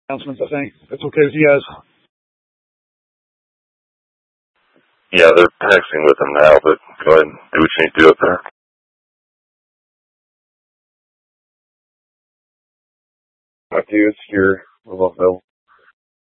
announcements, I think. That's okay with you guys. Yeah, they're texting with them now, but go ahead and do what you need to do up there. Matthew, it's your remote bill.